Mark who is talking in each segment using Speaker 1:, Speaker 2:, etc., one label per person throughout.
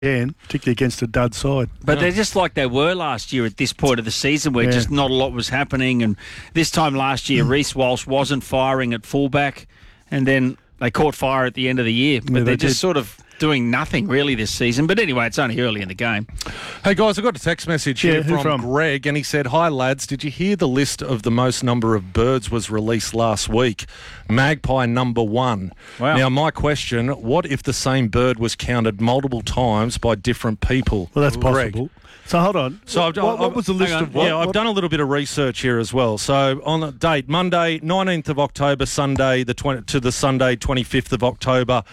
Speaker 1: can, particularly against a dud side.
Speaker 2: But they're just like they were last year at this point of the season where just not a lot was happening. And this time last year, Reece Walsh wasn't firing at fullback, and then they caught fire at the end of the year. But they're just sort of doing nothing really this season. But anyway, it's only early in the game.
Speaker 3: Hey, guys, I got a text message here from Greg, and he said, "Hi, lads, did you hear the list of the most number of birds was released last week? Magpie number 1.
Speaker 2: Wow.
Speaker 3: Now, my question, what if the same bird was counted multiple times by different people?"
Speaker 1: Well, that's
Speaker 3: Greg.
Speaker 1: possible. So, hold on. So, what was the list of what?
Speaker 3: Yeah, I've done a little bit of research here as well. So, on the date, Monday, 19th of October, Sunday, to Sunday, 25th of October,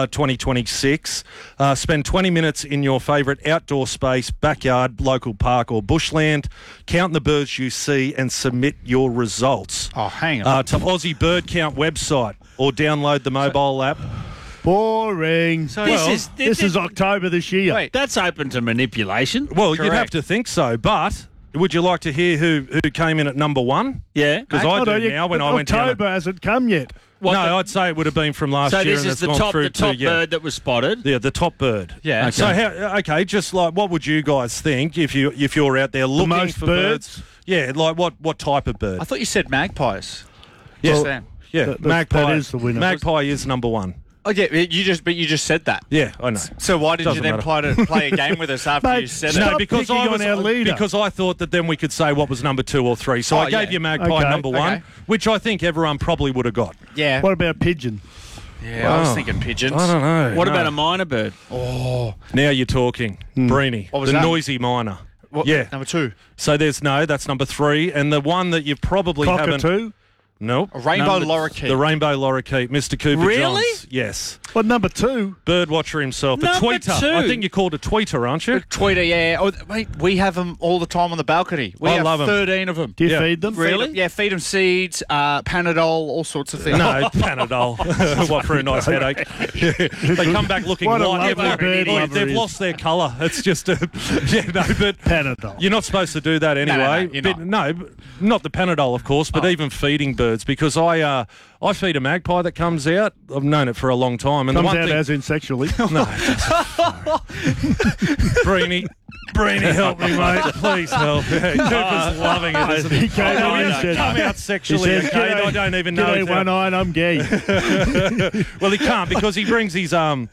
Speaker 3: 2026. Spend 20 minutes in your favourite outdoor space, backyard, local park or bushland. Count the birds you see and submit your results.
Speaker 2: Oh, hang on.
Speaker 3: To Aussie Bird Count website or download the mobile app.
Speaker 1: Boring.
Speaker 2: So
Speaker 1: this is October this year.
Speaker 2: Wait, that's open to manipulation.
Speaker 3: Well, you'd have to think so, but would you like to hear who came in at number 1?
Speaker 2: Yeah.
Speaker 3: Because I do now when I went down.
Speaker 1: October hasn't come yet.
Speaker 3: I'd say it would have been from last year.
Speaker 2: So this
Speaker 3: and
Speaker 2: is
Speaker 3: it's gone through
Speaker 2: the top
Speaker 3: to,
Speaker 2: bird that was spotted?
Speaker 3: Yeah, the top bird.
Speaker 2: Yeah.
Speaker 3: Okay. So, just like, what would you guys think if you're out there looking for birds? Yeah, like what type of bird?
Speaker 4: I thought you said magpies.
Speaker 3: Yes.
Speaker 1: Magpie. That is the winner.
Speaker 3: Magpie is number 1.
Speaker 4: Oh yeah, you just said that.
Speaker 3: Yeah, I know.
Speaker 4: So why didn't you then play a game with us after you said it?
Speaker 3: No, because
Speaker 1: because
Speaker 3: I thought that then we could say what was number 2 or 3. So I gave you Magpie number 1, which I think everyone probably would have got.
Speaker 4: Yeah.
Speaker 1: What about pigeon?
Speaker 4: Yeah, I was thinking pigeons.
Speaker 3: I don't know.
Speaker 2: What about a minor bird?
Speaker 3: Oh, now you're talking. Breenie,
Speaker 4: what was
Speaker 3: the
Speaker 4: that?
Speaker 3: noisy miner.
Speaker 4: What,
Speaker 3: yeah,
Speaker 4: number 2.
Speaker 3: So that's number 3, and the one that you probably haven't.
Speaker 1: Cockatoo?
Speaker 3: Nope.
Speaker 4: A rainbow lorikeet.
Speaker 3: The rainbow lorikeet, Mr. Cooper
Speaker 2: Really?
Speaker 3: Johns. Yes.
Speaker 1: What, number 2?
Speaker 3: Birdwatcher himself. The
Speaker 2: Number
Speaker 3: tweeter.
Speaker 2: 2.
Speaker 3: I think you called a tweeter, aren't you?
Speaker 4: Tweeter, yeah. Oh, mate, we have them all the time on the balcony. We have
Speaker 3: love 'em.
Speaker 4: 13 of them.
Speaker 1: Do you feed them?
Speaker 2: Really?
Speaker 4: Feed them seeds, Panadol, all sorts of things.
Speaker 3: No, Panadol. What, for a nice headache? They come back looking
Speaker 1: What a
Speaker 3: white.
Speaker 1: lovely bird lover
Speaker 3: They've
Speaker 1: is.
Speaker 3: lost their colour. It's just but
Speaker 1: Panadol.
Speaker 3: you're not supposed to do that anyway.
Speaker 4: you're not.
Speaker 3: Not the Panadol, of course, but even feeding birds, because I feed a magpie that comes out. I've known it for a long time. And
Speaker 1: Comes
Speaker 3: the one
Speaker 1: out
Speaker 3: thing,
Speaker 1: as in sexually.
Speaker 3: No. Breenie, help me, mate. Please help. Cooper's loving it, isn't he?
Speaker 1: He came in and said,
Speaker 3: come out sexually,
Speaker 1: he says,
Speaker 3: okay?
Speaker 1: "G'day,
Speaker 3: I don't even know.
Speaker 1: G'day, one-eyed, I'm gay.
Speaker 3: Well, he can't because he brings his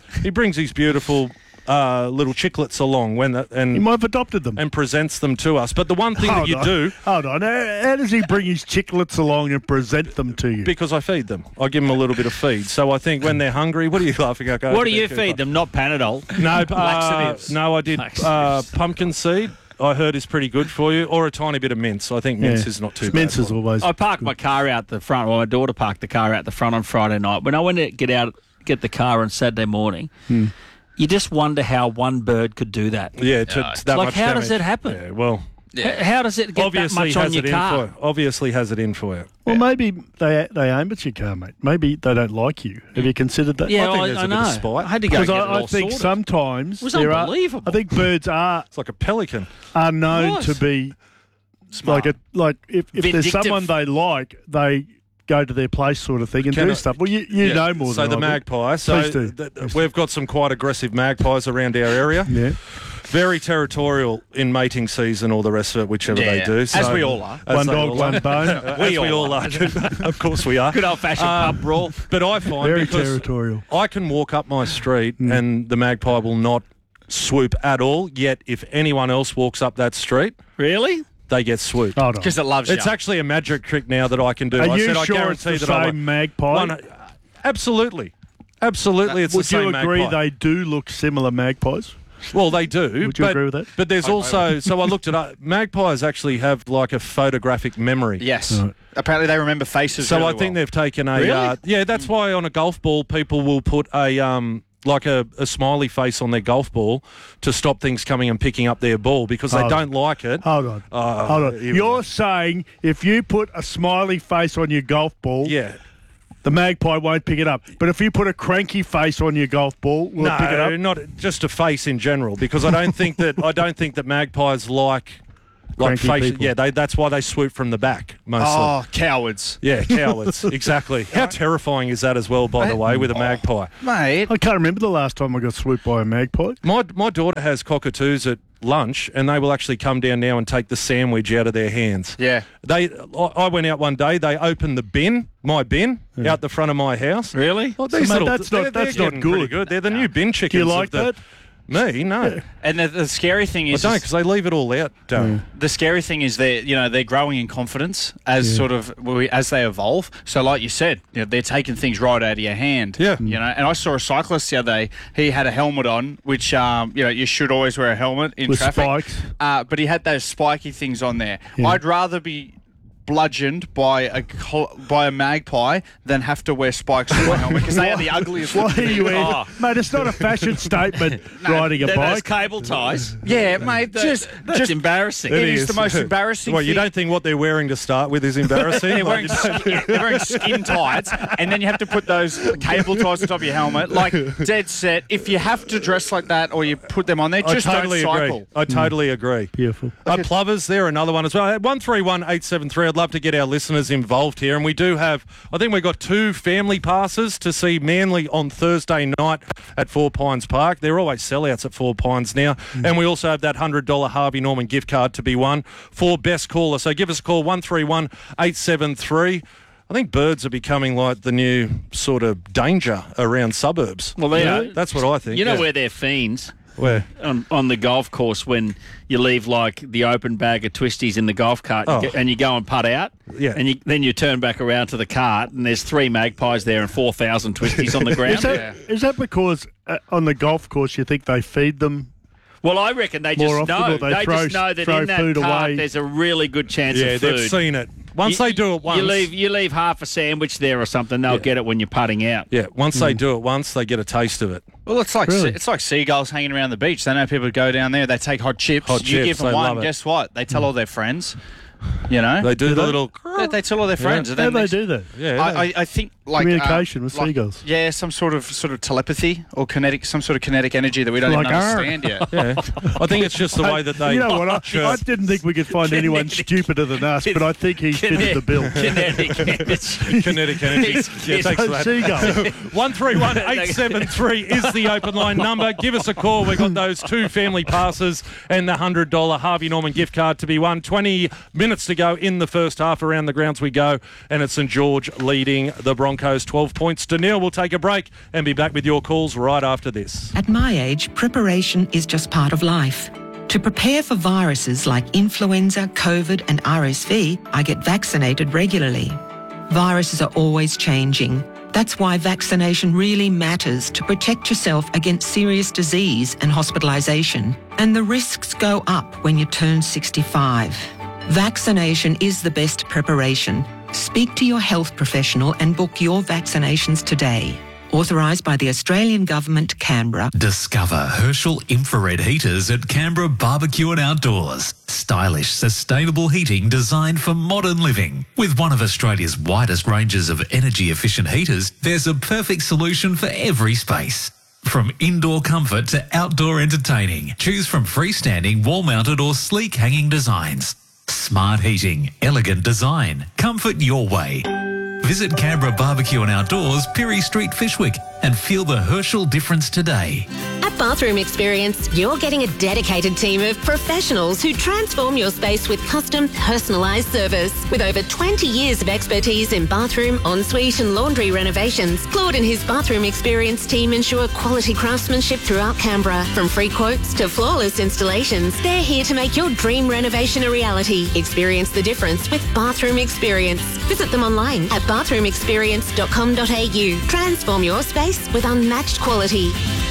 Speaker 3: beautiful little chicklets along
Speaker 1: You might have adopted them.
Speaker 3: and presents them to us. But the one thing that you do,
Speaker 1: Hold on. How does he bring his chicklets along and present them to you?
Speaker 3: because I feed them, I give them a little bit of feed. So I think when they're hungry, what are you laughing at?
Speaker 2: What do you feed them? Not Panadol.
Speaker 3: No,
Speaker 4: Laxatives.
Speaker 3: no, I did pumpkin seed. I heard is pretty good for you, or a tiny bit of mince. I think mince is not too bad.
Speaker 1: Mince is always...
Speaker 2: I parked my car out the front. Well, my daughter parked the car out the front on Friday night. When I went to get the car on Saturday morning, you just wonder how one bird could do that.
Speaker 3: Yeah, to that
Speaker 2: Like,
Speaker 3: much
Speaker 2: how
Speaker 3: damage.
Speaker 2: does it happen?
Speaker 3: Yeah, well,
Speaker 2: How does it get
Speaker 3: obviously
Speaker 2: that much on
Speaker 3: has
Speaker 2: your
Speaker 3: it
Speaker 2: car?
Speaker 3: in for you. Obviously has it in for you.
Speaker 1: Well, maybe they aim at your car, mate. Maybe they don't like you. Have you considered that?
Speaker 2: Yeah,
Speaker 3: I think
Speaker 2: I
Speaker 3: there's a
Speaker 2: know.
Speaker 3: bit of spite.
Speaker 2: I had to go
Speaker 1: Because
Speaker 2: get it all
Speaker 1: I think
Speaker 2: sorted.
Speaker 1: sometimes
Speaker 2: It was
Speaker 1: there
Speaker 2: unbelievable.
Speaker 1: I think birds are
Speaker 3: It's like a pelican.
Speaker 1: known
Speaker 2: was.
Speaker 1: to be
Speaker 4: Smart.
Speaker 1: like if there's
Speaker 2: Vindictive.
Speaker 1: someone they like, they go to their place sort of thing and
Speaker 3: Can
Speaker 1: do
Speaker 3: I-
Speaker 1: stuff. Well, you know more
Speaker 3: So
Speaker 1: than
Speaker 3: the
Speaker 1: I do.
Speaker 3: magpie. So
Speaker 1: Please do.
Speaker 3: we've got some quite aggressive magpies around our area.
Speaker 1: Yeah.
Speaker 3: Very territorial in mating season, or the rest of it, whichever they
Speaker 4: Yeah,
Speaker 3: do.
Speaker 4: as
Speaker 3: So,
Speaker 4: we all are.
Speaker 3: as
Speaker 1: One
Speaker 3: they
Speaker 1: dog,
Speaker 3: all
Speaker 1: one
Speaker 3: are.
Speaker 1: bone.
Speaker 3: As we all are. Of course we are.
Speaker 2: Good old-fashioned pub brawl.
Speaker 3: But I find
Speaker 1: Very
Speaker 3: because
Speaker 1: territorial.
Speaker 3: I can walk up my street and the magpie will not swoop at all, yet if anyone else walks up that street,
Speaker 2: Really?
Speaker 3: they get swooped.
Speaker 1: Hold on.
Speaker 4: Because it loves you.
Speaker 3: It's actually a magic trick now that I can do.
Speaker 1: Are
Speaker 3: I
Speaker 1: you
Speaker 3: said
Speaker 1: sure
Speaker 3: I
Speaker 1: it's
Speaker 3: guarantee
Speaker 1: the
Speaker 3: that I
Speaker 1: same magpie?
Speaker 3: Absolutely. Absolutely, it's the
Speaker 1: Would
Speaker 3: same
Speaker 1: you agree
Speaker 3: magpie.
Speaker 1: they do look similar, magpies?
Speaker 3: Well, they do.
Speaker 1: Would you
Speaker 3: but,
Speaker 1: agree with that?
Speaker 3: But there's also, so I looked it up, magpies actually have like a photographic memory.
Speaker 4: Yes. Apparently they remember faces
Speaker 3: So
Speaker 4: really
Speaker 3: I think
Speaker 4: well.
Speaker 3: they've taken a,
Speaker 2: Really?
Speaker 3: yeah, that's why on a golf ball people will put a, like a smiley face on their golf ball to stop things coming and picking up their ball because they
Speaker 1: Hold on.
Speaker 3: don't like it.
Speaker 1: Hold on. Hold on.
Speaker 3: here we
Speaker 1: You're
Speaker 3: go.
Speaker 1: saying if you put a smiley face on your golf ball,
Speaker 3: Yeah.
Speaker 1: the magpie won't pick it up. But if you put a cranky face on your golf ball, will it pick it up?
Speaker 3: No, not just a face in general because I don't think that magpies like Like
Speaker 1: Cranky people.
Speaker 3: that's why they swoop from the back mostly.
Speaker 4: Oh, cowards.
Speaker 3: Yeah, cowards. Exactly. How terrifying is that as well, by the way, with a magpie?
Speaker 4: Mate.
Speaker 1: I can't remember the last time I got swooped by a magpie.
Speaker 3: My daughter has cockatoos at lunch, and they will actually come down now and take the sandwich out of their hands.
Speaker 4: Yeah.
Speaker 3: I went out one day. They opened the my bin, out the front of my house.
Speaker 2: Really?
Speaker 3: Oh,
Speaker 1: Mate, that's not
Speaker 3: getting pretty
Speaker 1: good.
Speaker 3: They're the new bin chickens.
Speaker 1: Do you like that?
Speaker 3: Me? No.
Speaker 4: And the scary thing
Speaker 3: I
Speaker 4: is,
Speaker 3: don't, because they leave it all out, Darren.
Speaker 4: the scary thing is they're growing in confidence as as they evolve. So, like you said, they're taking things right out of your hand.
Speaker 3: Yeah.
Speaker 4: And I saw a cyclist the other day. He had a helmet on, which you should always wear a helmet in
Speaker 1: With
Speaker 4: traffic.
Speaker 1: spikes.
Speaker 4: But he had those spiky things on there.
Speaker 1: Yeah.
Speaker 4: I'd rather be bludgeoned by a magpie than have to wear spikes on my helmet because they are the ugliest.
Speaker 1: Why are you
Speaker 2: Oh.
Speaker 1: Mate, it's not a fashion statement riding a
Speaker 2: Those
Speaker 1: bike.
Speaker 2: cable ties.
Speaker 4: Yeah, mate.
Speaker 2: That's embarrassing.
Speaker 4: It is the most embarrassing
Speaker 3: Well, you
Speaker 4: thing.
Speaker 3: don't think what they're wearing to start with is embarrassing?
Speaker 4: They're wearing skin tights, and then you have to put those cable ties on top of your helmet. Like, dead set. If you have to dress like that or you put them on there, just
Speaker 3: I totally
Speaker 4: don't
Speaker 3: agree.
Speaker 4: cycle.
Speaker 3: I totally agree.
Speaker 1: Beautiful.
Speaker 3: Plovers, they're another one as well. 131873. I'd love to get our listeners involved here. And we do have, I think we've got 2 family passes to see Manly on Thursday night at Four Pines Park. They're always sellouts at Four Pines now. And we also have that $100 Harvey Norman gift card to be won for best caller. So give us a call, 131873. I think birds are becoming like the new sort of danger around suburbs.
Speaker 2: Well, they are.
Speaker 3: That's what I think.
Speaker 2: You know
Speaker 3: yeah.
Speaker 2: where they're fiends?
Speaker 3: Where?
Speaker 2: On the golf course when you leave like the open bag of twisties in the golf cart and you go and putt out, and then you turn back around to the cart and there's 3 magpies there and 4,000 twisties on the ground.
Speaker 1: Is that because on the golf course you think they feed them?
Speaker 2: Well, I reckon they
Speaker 1: More
Speaker 2: just
Speaker 1: often,
Speaker 2: know.
Speaker 1: or they
Speaker 2: They just know that
Speaker 1: throw
Speaker 2: in that
Speaker 1: food
Speaker 2: cart
Speaker 1: away.
Speaker 2: there's a really good chance of food.
Speaker 3: They've seen it. Once they do it once.
Speaker 2: You leave half a sandwich there or something, they'll get it when you're putting out.
Speaker 3: Yeah, once they do it once, they get a taste of it.
Speaker 4: Well, it's like
Speaker 1: Really?
Speaker 4: it's like seagulls hanging around the beach. They know people go down there. They take hot chips.
Speaker 3: Hot
Speaker 4: you
Speaker 3: chips,
Speaker 4: give them
Speaker 3: they love
Speaker 4: one.
Speaker 3: it.
Speaker 4: Guess what? They tell all their friends. You know,
Speaker 3: They do the
Speaker 1: they?
Speaker 3: little...
Speaker 4: they tell all their friends. and
Speaker 1: How
Speaker 4: then
Speaker 1: do they
Speaker 4: next-
Speaker 1: do that?
Speaker 3: Yeah,
Speaker 4: I think like
Speaker 1: Communication with
Speaker 4: like-
Speaker 1: seagulls.
Speaker 4: Yeah, some sort of telepathy or some sort of kinetic energy that we don't
Speaker 1: Like,
Speaker 4: even understand yet.
Speaker 3: yeah. I think it's just the way that they...
Speaker 1: You know what? I
Speaker 3: chirp.
Speaker 1: didn't think we could find anyone stupider than us, but I think he fitted the bill.
Speaker 2: Kinetic energy.
Speaker 3: Kinetic energy. Yeah, thanks for that.
Speaker 1: Seagull.
Speaker 3: 131873 is the open line number. Give us a call. We've got those 2 family passes and the $100 Harvey Norman gift card to be won. 20 minutes to go in the first half. Around the grounds we go, and it's St George leading the Broncos 12 points to 0. We'll take a break and be back with your calls right after this.
Speaker 5: At my age, preparation is just part of life. To prepare for viruses like influenza, COVID and RSV, I get vaccinated regularly. Viruses are always changing. That's why vaccination really matters to protect yourself against serious disease and hospitalisation. And the risks go up when you turn 65. Vaccination is the best preparation. Speak to your health professional and book your vaccinations today. Authorised by the Australian Government, Canberra.
Speaker 6: Discover Herschel infrared heaters at Canberra Barbecue and Outdoors. Stylish, sustainable heating designed for modern living. With one of Australia's widest ranges of energy-efficient heaters, there's a perfect solution for every space. From indoor comfort to outdoor entertaining, choose from freestanding, wall-mounted or sleek hanging designs. Smart heating, elegant design, comfort your way. Visit Canberra Barbecue and Outdoors, Pirie Street, Fishwick, and feel the Herschel difference today.
Speaker 7: At Bathroom Experience, you're getting a dedicated team of professionals who transform your space with custom, personalised service. With over 20 years of expertise in bathroom, ensuite and laundry renovations, Claude and his Bathroom Experience team ensure quality craftsmanship throughout Canberra. From free quotes to flawless installations, they're here to make your dream renovation a reality. Experience the difference with Bathroom Experience. Visit them online at bathroomexperience.com.au. Transform your space with unmatched quality.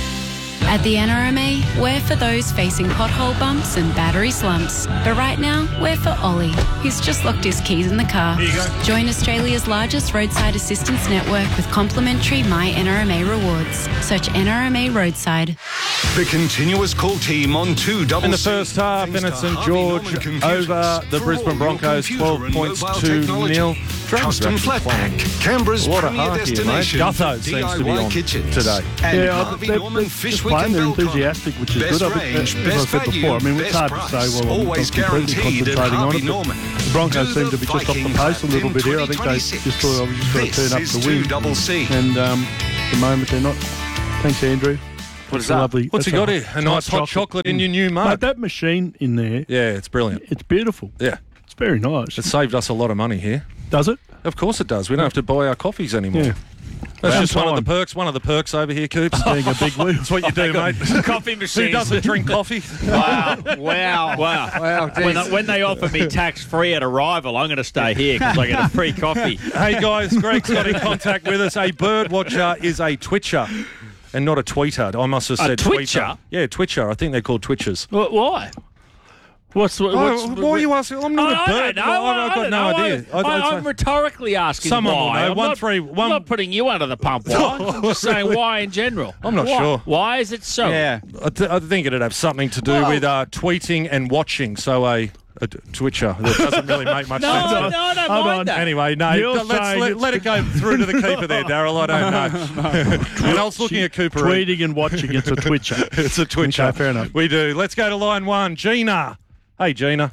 Speaker 8: At the NRMA, we're for those facing pothole bumps and battery slumps. But right now, we're for Ollie, who's just locked his keys in the car. Join Australia's largest roadside assistance network with complimentary My NRMA rewards. Search NRMA Roadside.
Speaker 9: The continuous call team on 2CC.
Speaker 3: In the first half, and it's St George over the Brisbane Broncos, 12 points to 0.
Speaker 9: Custom Flat Pack, Canberra's
Speaker 3: A lot of
Speaker 9: premier
Speaker 3: heart here, mate.
Speaker 9: destination
Speaker 3: Gutho
Speaker 9: for
Speaker 3: seems to be
Speaker 9: DIY
Speaker 3: on
Speaker 9: kitchens.
Speaker 3: today.
Speaker 9: And
Speaker 1: Yeah,
Speaker 9: Harvey
Speaker 1: they're
Speaker 9: Norman
Speaker 1: just
Speaker 9: Fishwick
Speaker 1: playing.
Speaker 9: and
Speaker 1: They're
Speaker 9: Belconnen.
Speaker 1: enthusiastic, which is
Speaker 9: Best
Speaker 1: good.
Speaker 9: range,
Speaker 1: As I
Speaker 9: best
Speaker 1: said
Speaker 9: value,
Speaker 1: before, I mean, it's
Speaker 9: best
Speaker 1: hard to
Speaker 9: price.
Speaker 1: say, well,
Speaker 9: Always
Speaker 1: I'm completely
Speaker 9: guaranteed at
Speaker 1: concentrating on
Speaker 9: Harvey
Speaker 1: it. But
Speaker 9: Norman.
Speaker 1: the Broncos
Speaker 9: Do
Speaker 1: seem
Speaker 9: the
Speaker 1: to be just off the
Speaker 9: Vikings
Speaker 1: pace a little
Speaker 9: in
Speaker 1: bit here. I think they
Speaker 9: 2026.
Speaker 1: just thought I was just going to
Speaker 9: This
Speaker 1: turn up
Speaker 9: is
Speaker 1: to win.
Speaker 9: 2CC.
Speaker 1: And at the moment, they're not. Thanks, Andrew.
Speaker 4: What is
Speaker 1: It's a
Speaker 4: that?
Speaker 1: lovely.
Speaker 3: What's he
Speaker 1: that's
Speaker 3: got here? A nice hot chocolate in your new
Speaker 1: Mate,
Speaker 3: mug.
Speaker 1: that machine in there,
Speaker 3: Yeah, it's brilliant.
Speaker 1: it's beautiful.
Speaker 3: Yeah.
Speaker 1: It's very nice.
Speaker 3: It saved us a lot of money here.
Speaker 1: Does it?
Speaker 3: Of course it does. We don't have to buy our coffees anymore.
Speaker 1: Yeah.
Speaker 3: That's just one of the
Speaker 1: Time.
Speaker 3: perks. One of the perks over here, Coops.
Speaker 1: Being a big wheel.
Speaker 3: That's what you do, mate.
Speaker 2: Coffee
Speaker 3: Who
Speaker 2: machines.
Speaker 3: doesn't drink coffee?
Speaker 2: Wow. Wow.
Speaker 4: Wow,
Speaker 2: When they offer me tax-free at arrival, I'm going to stay here because I get a free coffee.
Speaker 3: Hey, guys, Greg's got in contact with us. A bird watcher is a twitcher and not a tweeter. I must have said
Speaker 2: twitcher?
Speaker 3: tweeter. Yeah, twitcher. I think they're called twitchers.
Speaker 2: Why? Why
Speaker 3: are you asking? I'm not a bird.
Speaker 2: I don't know.
Speaker 3: I've got no idea.
Speaker 2: I'm rhetorically asking
Speaker 3: Someone will
Speaker 2: why.
Speaker 3: know.
Speaker 2: I'm not putting you under the pump. Why? I'm just saying why in general.
Speaker 3: I'm not
Speaker 2: Why?
Speaker 3: sure.
Speaker 2: Why is it so?
Speaker 4: Yeah.
Speaker 3: I think it'd have something to do with tweeting and watching. So a twitcher. That doesn't really make much sense.
Speaker 2: No, I don't
Speaker 1: Hold
Speaker 2: mind
Speaker 1: on.
Speaker 2: that.
Speaker 3: Anyway, no,
Speaker 1: You're
Speaker 3: let's
Speaker 1: saying
Speaker 3: let it go through to the keeper there, Daryl. I don't know. And I was looking at Cooper.
Speaker 1: Tweeting and watching, it's a twitcher.
Speaker 3: It's a twitcher.
Speaker 1: Okay, fair enough.
Speaker 3: We do. Let's go to line one. Gina. Hey, Gina.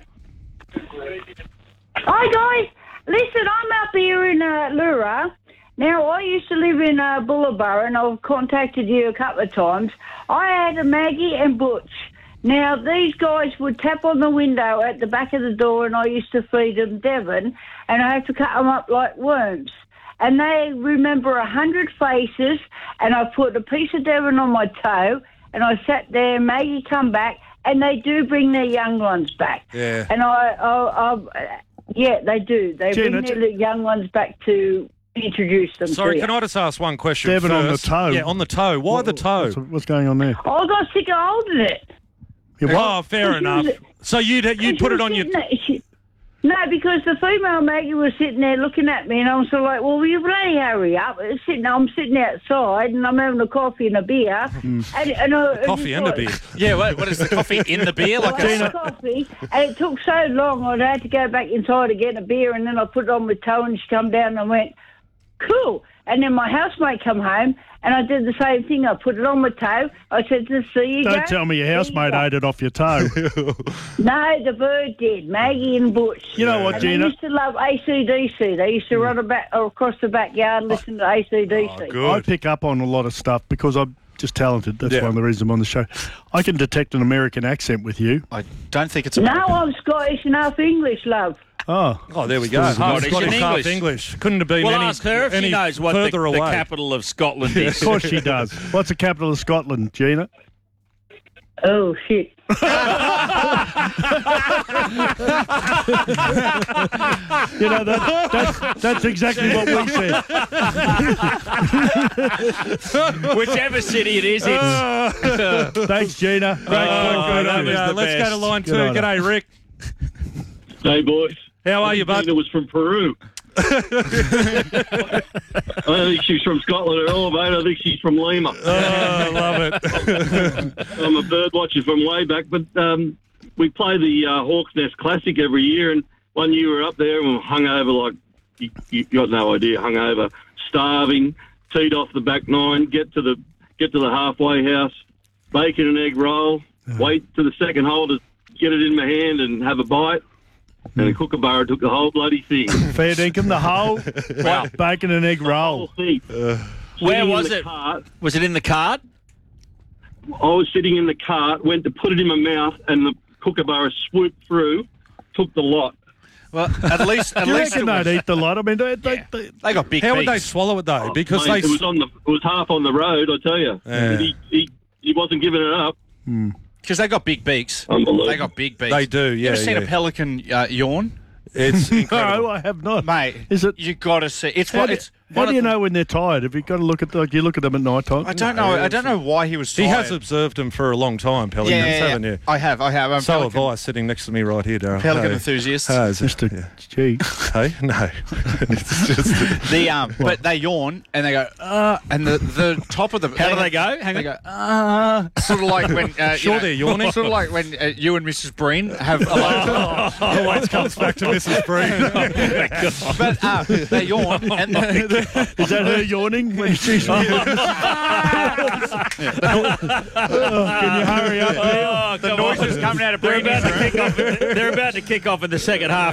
Speaker 10: Hi guys, listen, I'm up here in Lura. Now, I used to live in Bullaborough, and I've contacted you a couple of times. I had a Maggie and Butch. Now, these guys would tap on the window at the back of the door, and I used to feed them Devon, and I had to cut them up like worms. And they remember 100 faces, and I put a piece of Devon on my toe, and I sat there, Maggie come back, and they do bring their young ones back.
Speaker 3: Yeah.
Speaker 10: And yeah, they do. They
Speaker 1: Gina,
Speaker 10: bring their young ones back to introduce them
Speaker 3: Sorry,
Speaker 10: to you.
Speaker 3: can I just ask one question
Speaker 1: Devon on the
Speaker 3: first?
Speaker 1: toe.
Speaker 3: Yeah, on the toe. Why the toe?
Speaker 1: What's going on there?
Speaker 10: I got sick of holding it.
Speaker 3: Oh, fair enough. So you'd put it on your...
Speaker 10: No, because the female Maggie was sitting there looking at me, and I was sort of like, well, will you bloody hurry up? I'm sitting outside, and I'm having a coffee and a beer.
Speaker 3: Coffee and a beer.
Speaker 4: Yeah, what is the coffee in the beer?
Speaker 10: Like a coffee, and it took so long, I had to go back inside to get a beer, and then I put it on my toe, and she come down and went, cool. And then my housemate come home, and I did the same thing. I put it on my toe. I said, "There you go."
Speaker 1: Don't tell me your housemate ate it off your toe.
Speaker 10: No, the bird did. Maggie and Butch.
Speaker 1: You know what,
Speaker 10: and
Speaker 1: Gina?
Speaker 10: They used to love AC/DC. They used to run across the backyard and listen to AC/DC.
Speaker 1: I pick up on a lot of stuff because I'm just talented. That's
Speaker 3: Yeah.
Speaker 1: one of the reasons I'm on the show. I can detect an American accent with you.
Speaker 4: I don't think it's
Speaker 10: No,
Speaker 4: American.
Speaker 10: I'm Scottish and half English, love.
Speaker 3: Oh, there we go.
Speaker 2: Scottish
Speaker 3: Half
Speaker 2: and
Speaker 3: Scottish, half
Speaker 2: English.
Speaker 3: English. Couldn't have been
Speaker 2: Well,
Speaker 3: any,
Speaker 2: ask her if
Speaker 3: any
Speaker 2: she knows what
Speaker 3: further
Speaker 2: the
Speaker 3: away.
Speaker 2: capital of Scotland
Speaker 1: Of
Speaker 2: is.
Speaker 1: course she does. What's the capital of Scotland, Gina?
Speaker 10: Oh, shit.
Speaker 1: You know, that's exactly what we said.
Speaker 2: Whichever city it is, it's...
Speaker 1: Thanks, Gina. Great point.
Speaker 3: There we go. Let's go to line two.
Speaker 1: Good on her.
Speaker 3: G'day, Rick.
Speaker 11: Hey, boys.
Speaker 3: How are you, bud?
Speaker 11: It was from Peru. I don't think she's from Scotland at all, mate. I think she's from Lima.
Speaker 3: Oh, love it.
Speaker 11: I'm a bird watcher from way back, but we play the Hawks Nest Classic every year, and one year we were up there and we were hungover like you got no idea, hungover, starving, teed off the back nine, get to the halfway house, bacon and egg roll, wait to the second hole to get it in my hand and have a bite. And the kookaburra took the whole bloody thing.
Speaker 1: Fair dinkum, the whole bacon and egg roll.
Speaker 2: Where was it? Was it in the cart?
Speaker 11: I was sitting in the cart, went to put it in my mouth, and the kookaburra swooped through, took the lot.
Speaker 4: Well, at least
Speaker 1: Do you reckon they'd eat the lot? I mean, they
Speaker 4: they got big
Speaker 3: How would
Speaker 4: beaks.
Speaker 3: they swallow it, though? Because
Speaker 11: Mate,
Speaker 3: they...
Speaker 11: it was half on the road, I tell you.
Speaker 3: Yeah.
Speaker 11: He wasn't giving it up.
Speaker 4: Because they got big beaks.
Speaker 11: Unbelievable.
Speaker 4: They got big beaks.
Speaker 3: They do,
Speaker 4: You
Speaker 3: yeah.
Speaker 4: ever seen
Speaker 3: yeah.
Speaker 4: a pelican yawn?
Speaker 3: It's incredible.
Speaker 1: No, I have not.
Speaker 4: Mate,
Speaker 1: Is it?
Speaker 4: You got to see. It's
Speaker 1: How
Speaker 4: what
Speaker 1: do-
Speaker 4: it's.
Speaker 1: How do you know when they're tired? Have you got to look at you look at them at night time?
Speaker 4: I don't know. I don't know why he was tired.
Speaker 3: He has observed them for a long time, Pelicans, haven't you?
Speaker 4: I have. I'm
Speaker 3: so have I, sitting next to me right here, Darryl.
Speaker 4: Pelican enthusiast.
Speaker 1: Mr. G.
Speaker 3: Hey, no. It's just
Speaker 4: but they yawn and they go, and the top of the.
Speaker 2: How do they go?
Speaker 4: They go, sort of like when.
Speaker 3: They're yawning.
Speaker 4: Sort of like when you and Mrs. Breen have.
Speaker 3: Always comes back to Mrs. Breen.
Speaker 4: But they yawn and.
Speaker 1: Is that her yawning when she's Can you hurry up now?
Speaker 4: The noise is coming out of Breen's room.
Speaker 2: They're about to kick off in the second half.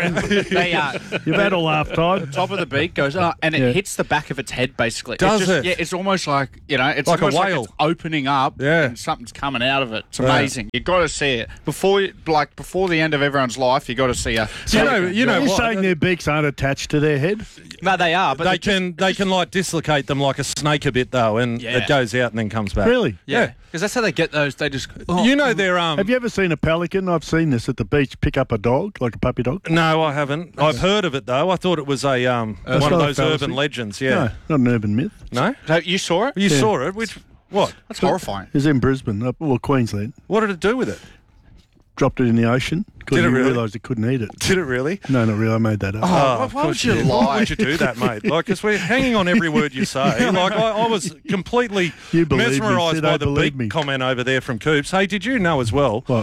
Speaker 1: You've had all half time.
Speaker 4: Top of the beak goes, and it hits the back of its head, basically.
Speaker 3: Does it?
Speaker 4: Yeah, it's almost like, it's
Speaker 3: like
Speaker 4: almost
Speaker 3: a whale.
Speaker 4: like it's opening up and something's coming out of it. It's amazing. You've got to see it. Before the end of everyone's life, you've got to see a...
Speaker 1: You're saying their beaks aren't attached to their head?
Speaker 4: No, they are, but
Speaker 3: they can like dislocate them like a snake a bit though, and it goes out and then comes back.
Speaker 1: Really?
Speaker 4: Yeah. Because that's how they get those. They just...
Speaker 3: they're...
Speaker 1: Have you ever seen a pelican? I've seen this at the beach pick up a dog, like a puppy dog.
Speaker 3: No, I haven't. I've heard of it though. I thought it was a one of those urban legends. Yeah.
Speaker 1: No, not an urban myth.
Speaker 3: No?
Speaker 4: You saw it?
Speaker 3: You saw it? What?
Speaker 4: That's horrifying.
Speaker 1: It was in Brisbane, Queensland.
Speaker 3: What did it do with it?
Speaker 1: Dropped it in the ocean.
Speaker 3: Did it really?
Speaker 1: Realised it couldn't eat it.
Speaker 3: Did it really?
Speaker 1: No, not really. I made that up.
Speaker 4: Why would you lie?
Speaker 3: Why would you do that, mate? Because we're hanging on every word you say. Like I was completely mesmerised by the beak comment over there from Coops. Hey, did you know as well?
Speaker 1: What?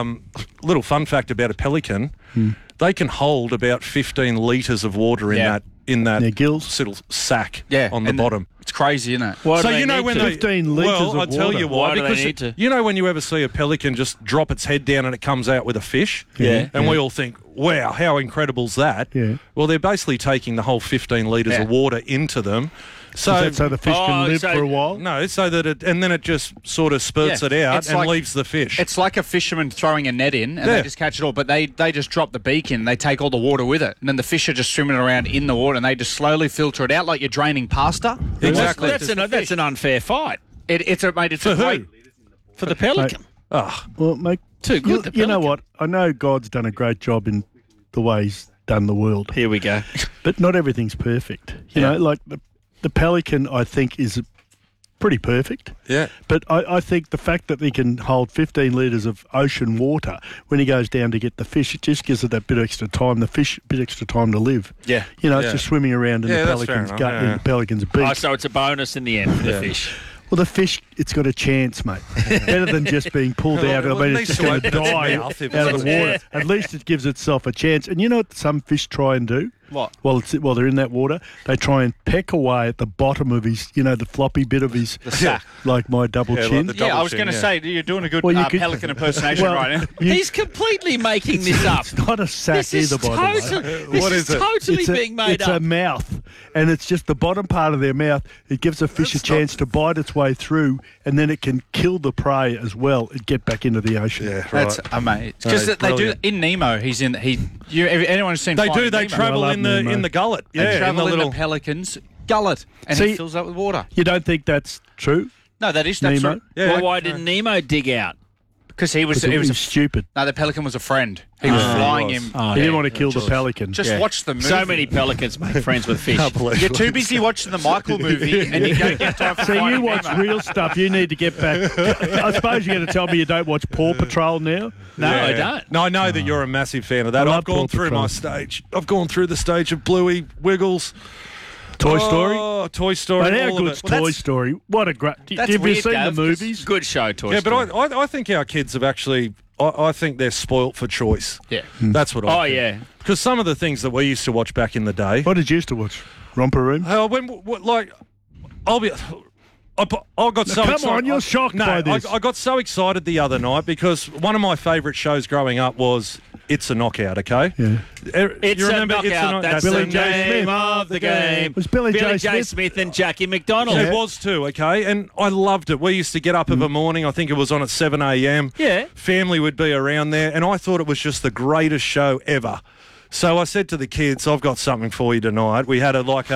Speaker 3: Little fun fact about a pelican: they can hold about 15 litres of water in that
Speaker 1: their gills
Speaker 3: little sack on the
Speaker 4: and
Speaker 3: bottom.
Speaker 4: It's crazy, isn't it?
Speaker 2: Why
Speaker 3: So
Speaker 2: do
Speaker 3: you know when
Speaker 1: 15 litres of
Speaker 3: I'll tell you why.
Speaker 2: Why do they
Speaker 3: Because
Speaker 2: need to?
Speaker 3: you know when you ever see a pelican just drop its head down and it comes out with a fish, and we all think, wow, how incredible's that?
Speaker 1: Yeah.
Speaker 3: Well, they're basically taking the whole 15 litres of water into them. So
Speaker 1: the fish can live for a while?
Speaker 3: No, so that and then it just sort of spurts it out and leaves the fish.
Speaker 4: It's like a fisherman throwing a net in and they just catch it all, but they just drop the beak in, they take all the water with it, and then the fish are just swimming around in the water and they just slowly filter it out like you're draining pasta.
Speaker 3: Exactly.
Speaker 2: That's an unfair fight.
Speaker 4: It's a
Speaker 3: for who?
Speaker 2: For the pelican.
Speaker 1: Well, mate,
Speaker 2: too good.
Speaker 1: You know what? I know God's done a great job in the way He's done the world.
Speaker 2: Here we go.
Speaker 1: But not everything's perfect. You know, like the pelican, I think, is pretty perfect.
Speaker 3: Yeah.
Speaker 1: But I think the fact that he can hold 15 litres of ocean water when he goes down to get the fish, it just gives it that bit extra time, the fish a bit extra time to live.
Speaker 4: Yeah.
Speaker 1: You know, it's just swimming around in the
Speaker 3: that's
Speaker 1: pelican's
Speaker 3: fair
Speaker 1: gut,
Speaker 3: enough,
Speaker 1: in the pelican's beak.
Speaker 2: Oh, so it's a bonus in the end for the fish.
Speaker 1: Well, the fish, it's got a chance, mate. Better than just being pulled out. I mean, it's just going to die out of the water. At least it gives itself a chance. And you know what some fish try and do?
Speaker 4: What?
Speaker 1: While they're in that water, they try and peck away at the bottom of his, the floppy bit of his, like my double chin.
Speaker 3: Like
Speaker 4: I was going to say, you're doing a good pelican impersonation right now.
Speaker 2: He's completely making this up.
Speaker 1: It's not a sack either, by the way.
Speaker 2: This is totally being made
Speaker 1: up. It's a mouth, and it's just the bottom part of their mouth. It gives a fish a chance to bite its way through, and then it can kill the prey as well and get back into the ocean.
Speaker 3: Yeah, right.
Speaker 4: That's amazing. Because they do in Nemo. He's in. Anyone who's seen?
Speaker 3: They do.
Speaker 4: Nemo?
Speaker 3: They travel in the gullet.
Speaker 4: They travel
Speaker 3: in the little
Speaker 4: pelican's gullet, and he fills up with water.
Speaker 1: You don't think that's true?
Speaker 4: No, that's
Speaker 1: Nemo?
Speaker 4: true.
Speaker 2: Yeah. Well, why didn't Nemo dig out?
Speaker 4: Because he was
Speaker 1: stupid.
Speaker 4: No, the pelican was a friend. He was flying him.
Speaker 1: He didn't want to kill the pelican.
Speaker 4: Just watch the movie.
Speaker 2: So many pelicans make friends with fish.
Speaker 4: You're too busy watching the Michael movie, and you don't get time for
Speaker 1: So you watch
Speaker 4: Nemo.
Speaker 1: real stuff. You need to get back. I suppose you're going to tell me you don't watch Paw Patrol now?
Speaker 2: No, I don't.
Speaker 3: No, I know that you're a massive fan of that.
Speaker 1: I love
Speaker 3: I've gone
Speaker 1: Paw
Speaker 3: through
Speaker 1: Patrol.
Speaker 3: my stage. I've gone through the stage of Bluey, Wiggles,
Speaker 1: Toy Story?
Speaker 3: Oh, Toy Story.
Speaker 1: But how
Speaker 3: all of
Speaker 1: good's
Speaker 3: it.
Speaker 1: Toy Story? What a great...
Speaker 4: That's
Speaker 1: Have you
Speaker 4: weird,
Speaker 1: seen
Speaker 4: Gav,
Speaker 1: the movies?
Speaker 2: Good show, Toy
Speaker 3: Yeah,
Speaker 2: Story.
Speaker 3: but I think our kids have actually... I think they're spoilt for choice.
Speaker 4: Yeah.
Speaker 3: That's what I think.
Speaker 2: Oh, yeah.
Speaker 3: Because some of the things that we used to watch back in the day...
Speaker 1: What did you used to watch? Romper Room?
Speaker 3: I'll be... I got so
Speaker 1: come
Speaker 3: excited.
Speaker 1: on, you're shocked by this.
Speaker 3: I got so excited the other night because one of my favourite shows growing up was It's a Knockout, okay?
Speaker 1: Yeah.
Speaker 2: It's
Speaker 3: you
Speaker 2: a
Speaker 3: remember
Speaker 2: knockout. That's
Speaker 1: Billy
Speaker 2: the
Speaker 1: J.
Speaker 2: name
Speaker 1: Smith.
Speaker 2: of the game.
Speaker 1: It was Billy J.
Speaker 2: Smith and Jackie McDonald.
Speaker 3: It was too, okay? And I loved it. We used to get up of a morning, I think it was on at 7 a.m.
Speaker 2: Yeah.
Speaker 3: Family would be around there, and I thought it was just the greatest show ever. So I said to the kids, I've got something for you tonight. We had the wife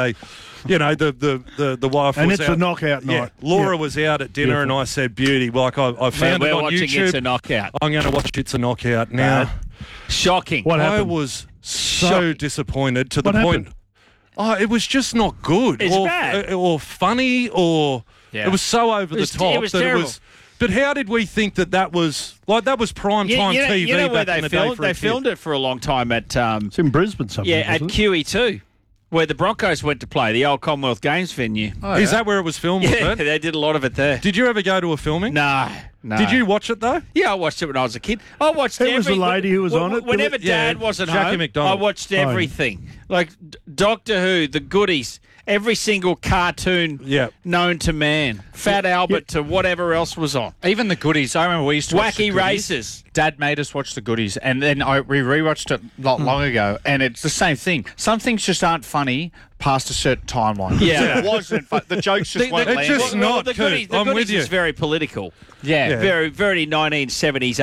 Speaker 1: And
Speaker 3: was
Speaker 1: it's
Speaker 3: out.
Speaker 1: a knockout night.
Speaker 3: Laura was out at dinner, and I said, beauty, I found
Speaker 2: We're
Speaker 3: it on
Speaker 2: watching
Speaker 3: YouTube.
Speaker 2: It's a Knockout.
Speaker 3: I'm going to watch It's a Knockout now.
Speaker 2: Shocking.
Speaker 1: What
Speaker 3: I
Speaker 1: happened?
Speaker 3: was so disappointed to the
Speaker 1: What
Speaker 3: point.
Speaker 1: happened?
Speaker 3: Oh, it was just not good.
Speaker 2: It's
Speaker 3: or,
Speaker 2: bad.
Speaker 3: Or funny, or
Speaker 2: Yeah.
Speaker 3: it was so over the top.
Speaker 2: It was
Speaker 3: that
Speaker 2: terrible.
Speaker 3: It was. But how did we think that was prime time TV?
Speaker 2: You know where
Speaker 3: back in
Speaker 2: they
Speaker 3: the day
Speaker 2: filmed?
Speaker 3: for a
Speaker 2: They
Speaker 3: kid?
Speaker 2: filmed it for a long time at
Speaker 1: It's in Brisbane somewhere.
Speaker 2: at
Speaker 1: wasn't it?
Speaker 2: QE2, where the Broncos went to play, the old Commonwealth Games venue.
Speaker 3: Is that where it was filmed?
Speaker 2: Yeah,
Speaker 3: Was it?
Speaker 2: they did a lot of it there.
Speaker 3: Did you ever go to a filming?
Speaker 2: No.
Speaker 3: Did you watch it though?
Speaker 2: Yeah, I watched it when I was a kid. I watched
Speaker 1: Who was the lady who was on it?
Speaker 2: Whenever
Speaker 3: Yeah,
Speaker 2: Dad wasn't
Speaker 3: Jackie
Speaker 2: home,
Speaker 3: McDonald.
Speaker 2: I watched everything. Like Doctor Who, The Goodies, every single cartoon known to man. Fat Albert to whatever else was on.
Speaker 4: Even the Goodies. I remember we used to watch the
Speaker 2: Wacky
Speaker 4: Goodies.
Speaker 2: Races.
Speaker 4: Dad made us watch the Goodies, and then we rewatched it not long ago, and it's the same thing. Some things just aren't funny past a certain timeline.
Speaker 2: Yeah.
Speaker 4: It wasn't. The jokes just weren't
Speaker 3: it's
Speaker 4: landing.
Speaker 3: just not,
Speaker 2: the
Speaker 3: Coop.
Speaker 2: Goodies,
Speaker 3: I'm with
Speaker 2: is
Speaker 3: you.
Speaker 2: very political.
Speaker 4: Yeah.
Speaker 2: Very, very 1970s,